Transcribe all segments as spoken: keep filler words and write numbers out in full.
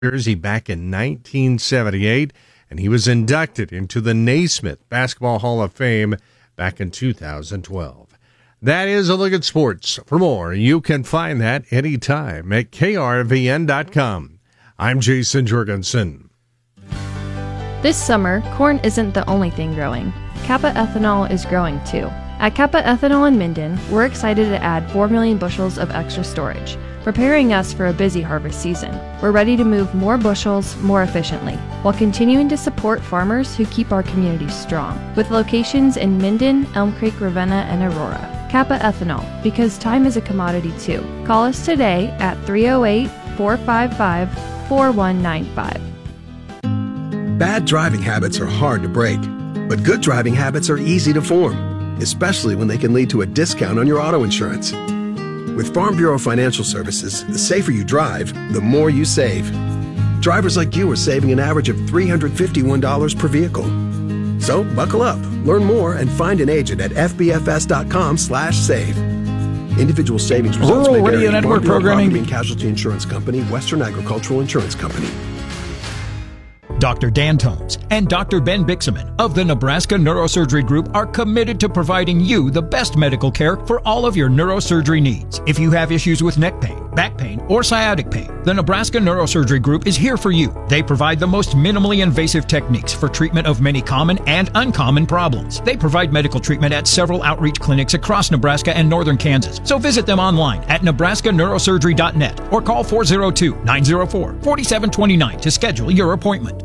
Jersey back in nineteen seventy-eight, and he was inducted into the Naismith Basketball Hall of Fame back in two thousand twelve. That is a look at sports. For more, you can find that anytime at K R V N dot com. I'm Jason Jorgensen. This summer, corn isn't the only thing growing. Kappa Ethanol is growing too. At Kappa Ethanol in Minden, we're excited to add four million bushels of extra storage, preparing us for a busy harvest season. We're ready to move more bushels more efficiently, while continuing to support farmers who keep our communities strong. With locations in Minden, Elm Creek, Ravenna, and Aurora. Kappa Ethanol, because time is a commodity too. Call us today at three oh eight, four five five, four one nine five. Bad driving habits are hard to break, but good driving habits are easy to form, especially when they can lead to a discount on your auto insurance. With Farm Bureau Financial Services, the safer you drive, the more you save. Drivers like you are saving an average of three hundred fifty-one dollars per vehicle. So buckle up, learn more, and find an agent at f b f s dot com slash save. Individual savings results Rural may vary. Radio Network programming. Property and Casualty Insurance Company, Western Agricultural Insurance Company. Doctor Dan Tomes and Doctor Ben Bixaman of the Nebraska Neurosurgery Group are committed to providing you the best medical care for all of your neurosurgery needs. If you have issues with neck pain, back pain, or sciatic pain, the Nebraska Neurosurgery Group is here for you. They provide the most minimally invasive techniques for treatment of many common and uncommon problems. They provide medical treatment at several outreach clinics across Nebraska and northern Kansas. So visit them online at nebraska neurosurgery dot net or call four oh two, nine oh four, four seven two nine to schedule your appointment.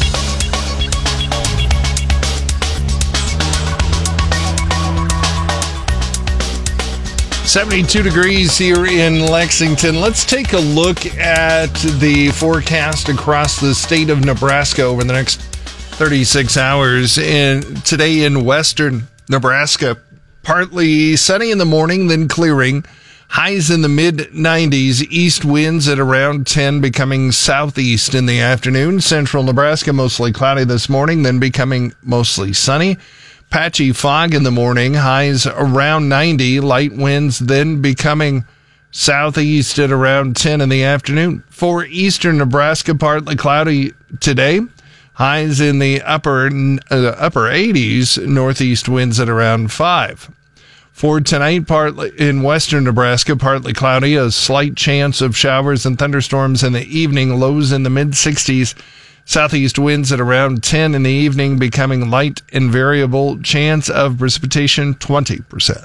seventy-two degrees here in Lexington. Let's take a look at the forecast across the state of Nebraska over the next thirty-six hours. And today in western Nebraska, partly sunny in the morning, then clearing. Highs in the mid nineties, east winds at around ten, becoming southeast in the afternoon. Central Nebraska, mostly cloudy this morning, then becoming mostly sunny. Patchy fog in the morning, highs around ninety, light winds then becoming southeast at around ten in the afternoon. For eastern Nebraska, partly cloudy today, highs in the upper uh, upper eighties, northeast winds at around five. For tonight, partly in western Nebraska, partly cloudy, a slight chance of showers and thunderstorms in the evening, lows in the mid sixties. Southeast winds at around ten in the evening, becoming light and variable. Chance of precipitation, twenty percent.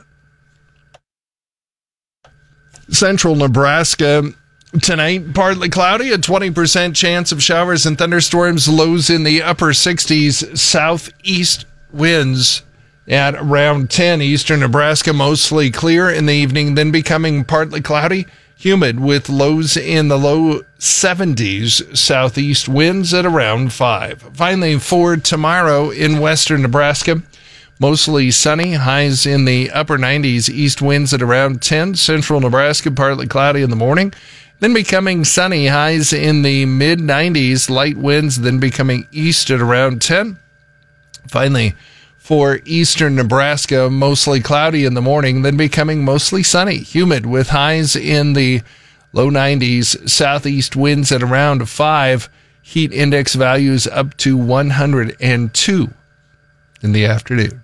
Central Nebraska, tonight, partly cloudy, a twenty percent chance of showers and thunderstorms. Lows in the upper sixties. Southeast winds at around ten. Eastern Nebraska, mostly clear in the evening, then becoming partly cloudy. Humid with lows in the low seventies, southeast winds at around five. Finally, for tomorrow in western Nebraska, mostly sunny, highs in the upper nineties, east winds at around ten. Central Nebraska, partly cloudy in the morning, then becoming sunny, highs in the mid nineties, light winds, then becoming east at around ten. Finally, for eastern Nebraska, mostly cloudy in the morning, then becoming mostly sunny, humid with highs in the low nineties, southeast winds at around five, heat index values up to one hundred two in the afternoon.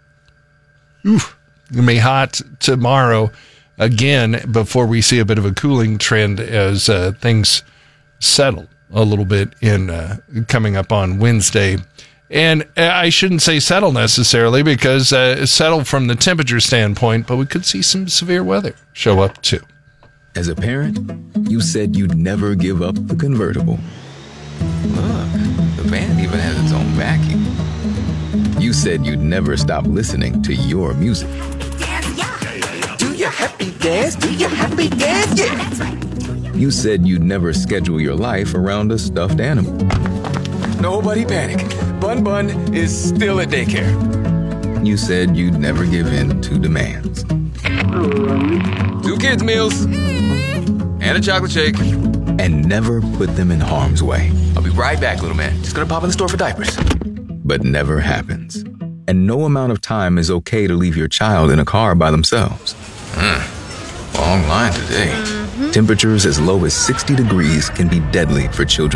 Oof, it's going to be hot tomorrow again before we see a bit of a cooling trend as uh, things settle a little bit in uh, coming up on Wednesday. And I shouldn't say settle necessarily because uh, settle from the temperature standpoint, but we could see some severe weather show up too. As a parent, you said you'd never give up the convertible. Look, the van even has its own vacuum. You said you'd never stop listening to your music. Do your happy dance, do your happy dance, yeah. That's right. You said you'd never schedule your life around a stuffed animal. Nobody panic. Bun Bun is still at daycare. You said you'd never give in to demands. Two kids' meals. And a chocolate shake. And never put them in harm's way. I'll be right back, little man. Just gonna pop in the store for diapers. But never happens. And no amount of time is okay to leave your child in a car by themselves. Hmm. Long line today. Temperatures as low as sixty degrees can be deadly for children.